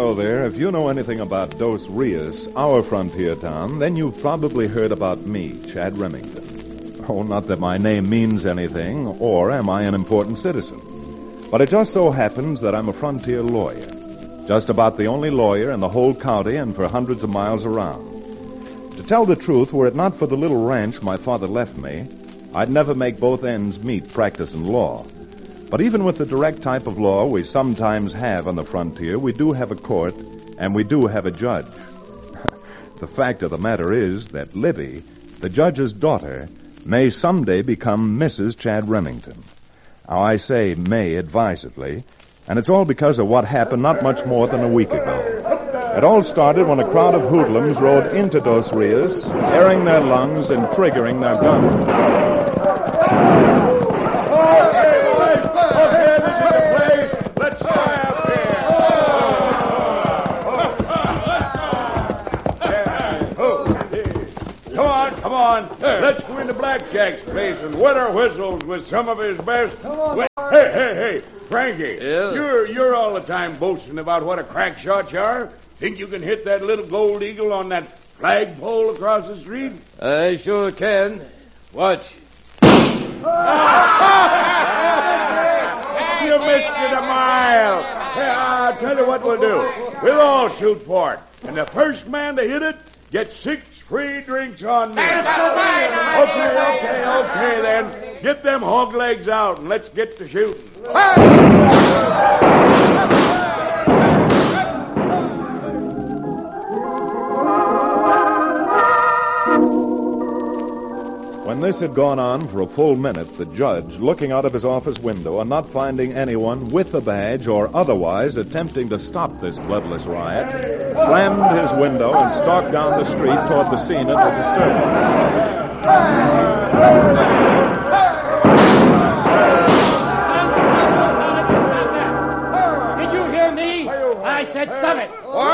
Hello there. If you know anything about Dos Rios, our frontier town, then you've probably heard about me, Chad Remington. Oh, not that my name means anything, or am I an important citizen. But it just so happens that I'm a frontier lawyer. Just about the only lawyer in the whole county and for hundreds of miles around. To tell the truth, were it not for the little ranch my father left me, I'd never make both ends meet practicing law. But even with the direct type of law we sometimes have on the frontier, we do have a court, and we do have a judge. The fact of the matter is that Libby, the judge's daughter, may someday become Mrs. Chad Remington. Now, I say may advisedly, and it's all because of what happened not much more than a week ago. It all started when a crowd of hoodlums rode into Dos Rios, airing their lungs and triggering their guns. Let's go into Blackjack's place and wet our whistles with some of his best. Hey, Frankie. Yeah? You're all the time boasting about what a crack shot you are. Think you can hit that little gold eagle on that flagpole across the street? I sure can. Watch. You missed it a mile. I'll tell you what we'll do. We'll all shoot for it. And the first man to hit it gets 6 free drinks on me. Okay, then. Get them hog legs out and let's get to shooting. When this had gone on for a full minute, the judge, looking out of his office window and not finding anyone with a badge or otherwise attempting to stop this bloodless riot, slammed his window and stalked down the street toward the scene of the disturbance. Did you hear me? I said stop it.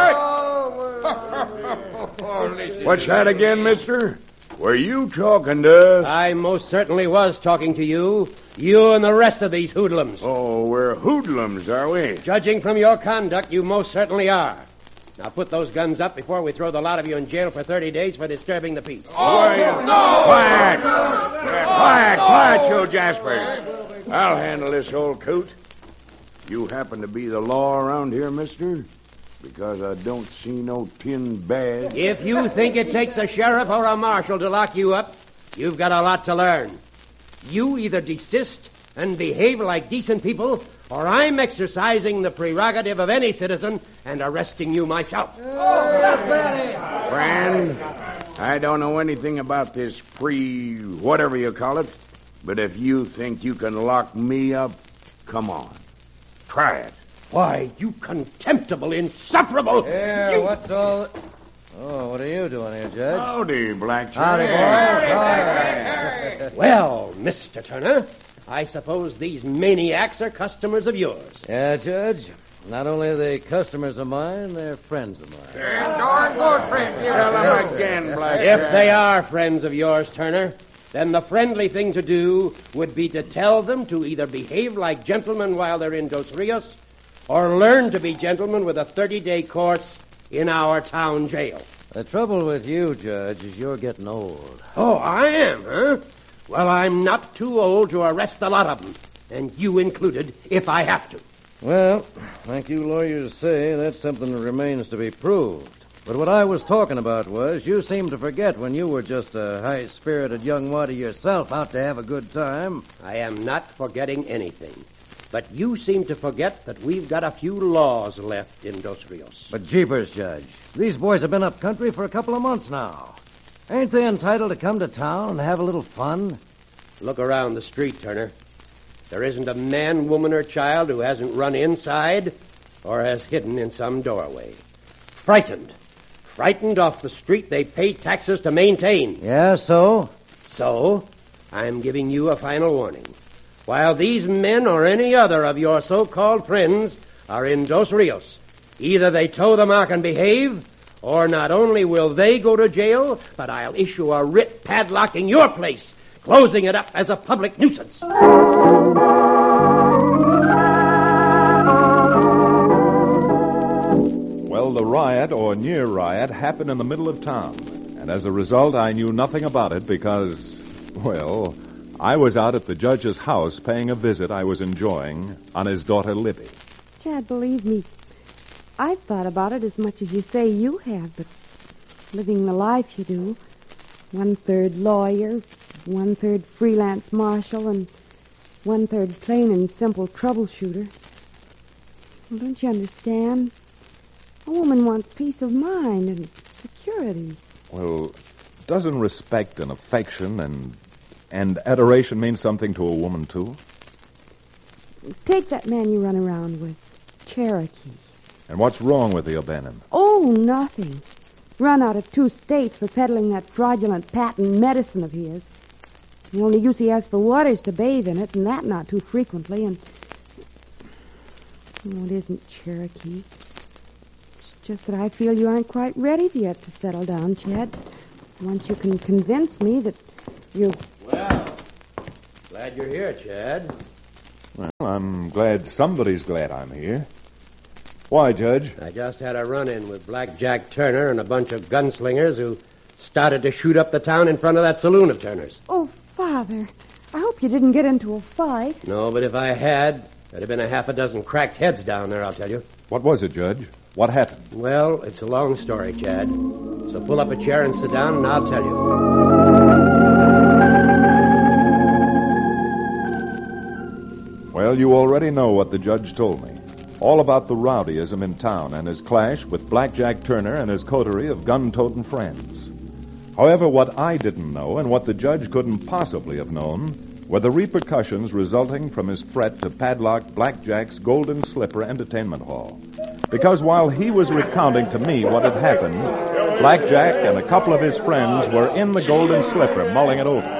What? What's that again, mister? Were you talking to us? I most certainly was talking to you. You and the rest of these hoodlums. Oh, we're hoodlums, are we? Judging from your conduct, you most certainly are. Now put those guns up before we throw the lot of you in jail for 30 days for disturbing the peace. Quiet, Joe Jaspers. I'll handle this old coot. You happen to be the law around here, mister? Because I don't see no tin badge. If you think it takes a sheriff or a marshal to lock you up, you've got a lot to learn. You either desist and behave like decent people, or I'm exercising the prerogative of any citizen and arresting you myself. Friend, I don't know anything about this free whatever you call it, but if you think you can lock me up, come on. Try it. Why, you contemptible, insufferable... Yeah, what's all... Oh, what are you doing here, Judge? Howdy, Blackjack. Howdy, boys. Well, Mr. Turner, I suppose these maniacs are customers of yours. Yeah, Judge. Not only are they customers of mine, they're friends of mine. Darn good friends. Tell them again, Blackjack. If they are friends of yours, Turner, then the friendly thing to do would be to tell them to either behave like gentlemen while they're in Dos Rios, or learn to be gentlemen with a 30-day course in our town jail. The trouble with you, Judge, is you're getting old. Oh, I am, huh? Well, I'm not too old to arrest the lot of them, and you included, if I have to. Well, like you lawyers say, that's something that remains to be proved. But what I was talking about was you seem to forget when you were just a high-spirited young waddy yourself out to have a good time. I am not forgetting anything. But you seem to forget that we've got a few laws left in Dos Rios. But jeepers, Judge, these boys have been up country for a couple of months now. Ain't they entitled to come to town and have a little fun? Look around the street, Turner. There isn't a man, woman, or child who hasn't run inside or has hidden in some doorway. Frightened off the street they pay taxes to maintain. Yeah, so? So, I'm giving you a final warning. While these men or any other of your so-called friends are in Dos Rios, either they toe the mark and behave, or not only will they go to jail, but I'll issue a writ padlocking your place, closing it up as a public nuisance. the riot or near riot happened in the middle of town. And as a result, I knew nothing about it because, well, I was out at the judge's house paying a visit I was enjoying on his daughter Libby. Chad, believe me, I've thought about it as much as you say you have, but living the life you do, 1/3 lawyer, 1/3 freelance marshal, and 1/3 plain and simple troubleshooter. Well, don't you understand? A woman wants peace of mind and security. Well, doesn't respect and affection and adoration mean something to a woman, too? Take that man you run around with, Cherokee. And what's wrong with the O'Bannon? Oh, nothing. Run out of 2 states for peddling that fraudulent patent medicine of his. The only use he has for water is to bathe in it, and that not too frequently, and... Oh, it isn't Cherokee. It's just that I feel you aren't quite ready yet to settle down, Chad. Once you can convince me that you... Well, glad you're here, Chad. Well, I'm glad somebody's glad I'm here. Why, Judge? I just had a run-in with Black Jack Turner and a bunch of gunslingers who started to shoot up the town in front of that saloon of Turner's. Oh, Father, I hope you didn't get into a fight. No, but if I had, there'd have been a half a dozen cracked heads down there, I'll tell you. What was it, Judge? What happened? Well, it's a long story, Chad. So pull up a chair and sit down, and I'll tell you. Well, you already know what the judge told me. All about the rowdyism in town and his clash with Black Jack Turner and his coterie of gun-toting friends. However, what I didn't know and what the judge couldn't possibly have known were the repercussions resulting from his threat to padlock Black Jack's Golden Slipper Entertainment Hall. Because while he was recounting to me what had happened, Black Jack and a couple of his friends were in the Golden Slipper mulling it over.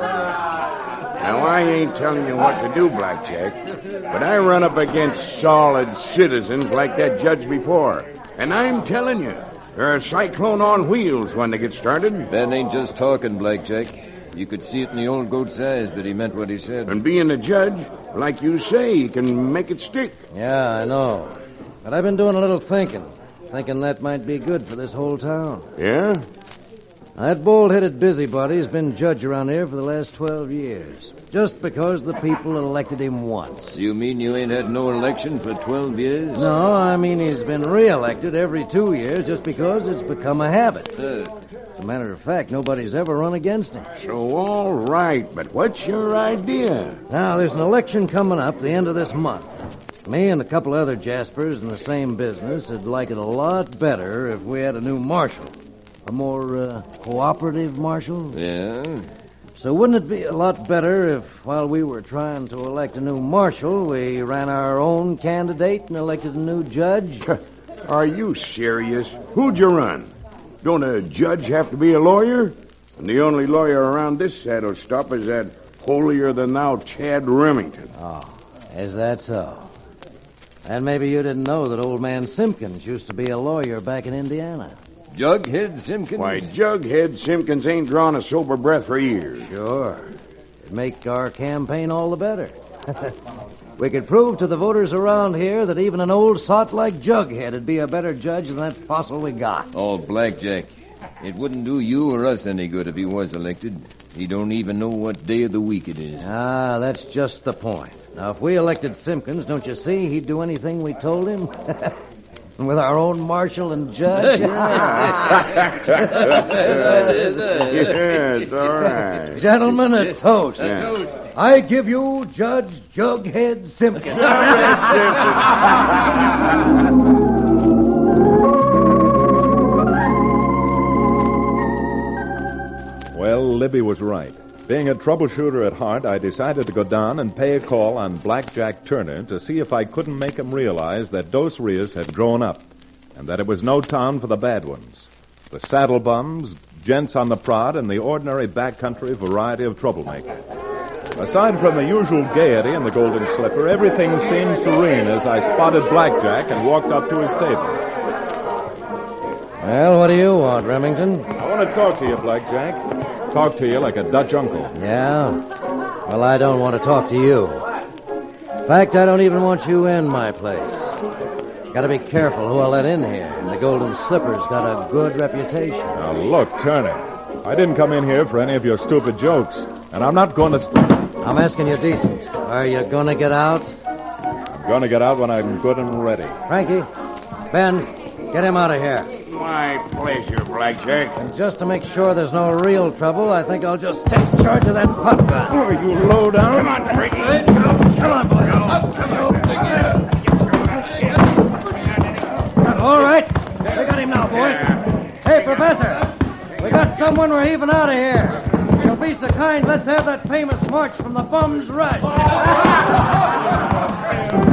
Now, I ain't telling you what to do, Blackjack, but I run up against solid citizens like that judge before. And I'm telling you, they're a cyclone on wheels when they get started. Ben ain't just talking, Blackjack. You could see it in the old goat's eyes that he meant what he said. And being a judge, like you say, he can make it stick. Yeah, I know. But I've been doing a little thinking that might be good for this whole town. Yeah? That bald-headed busybody's been judge around here for the last 12 years, just because the people elected him once. You mean you ain't had no election for 12 years? No, I mean he's been re-elected every 2 years just because it's become a habit. As a matter of fact, nobody's ever run against him. So, all right, but what's your idea? Now, there's an election coming up the end of this month. Me and a couple other Jaspers in the same business would like it a lot better if we had a new marshal. A more cooperative marshal? Yeah? So wouldn't it be a lot better if, while we were trying to elect a new marshal, we ran our own candidate and elected a new judge? Are you serious? Who'd you run? Don't a judge have to be a lawyer? And the only lawyer around this saddle stop is that holier-than-thou Chad Remington. Oh, is that so? And maybe you didn't know that old man Simpkins used to be a lawyer back in Indiana. Jughead Simpkins? Why, Jughead Simpkins ain't drawn a sober breath for years. Sure. It'd make our campaign all the better. We could prove to the voters around here that even an old sot like Jughead would be a better judge than that fossil we got. Oh, Blackjack. It wouldn't do you or us any good if he was elected. He don't even know what day of the week it is. Ah, that's just the point. Now, if we elected Simpkins, don't you see he'd do anything we told him? With our own marshal and judge? Yes, all right. Gentlemen, a toast. Yeah. I give you Judge Jughead Simpkins. Well, Libby was right. Being a troubleshooter at heart, I decided to go down and pay a call on Black Jack Turner to see if I couldn't make him realize that Dos Rios had grown up and that it was no town for the bad ones. The saddle bums, gents on the prod, and the ordinary backcountry variety of troublemaker. Aside from the usual gaiety in the Golden Slipper, everything seemed serene as I spotted Blackjack and walked up to his table. Well, what do you want, Remington? I want to talk to you, Blackjack. Talk to you like a Dutch uncle. Yeah? Well, I don't want to talk to you. In fact, I don't even want you in my place. Got to be careful who I let in here. The Golden Slipper's got a good reputation. Now, look, Turner. I didn't come in here for any of your stupid jokes, and I'm not going to... I'm asking you decent. Are you going to get out? I'm going to get out when I'm good and ready. Frankie, Ben, get him out of here. My pleasure, Blackjack. And just to make sure there's no real trouble, I think I'll just take charge of that pump gun. Oh, you low down. Come on, Frankie. Come on, boy. All right. We got him now, boys. Hey, Professor. We got someone. We're even out of here. If you'll be so kind, let's have that famous march from the Bums Rush.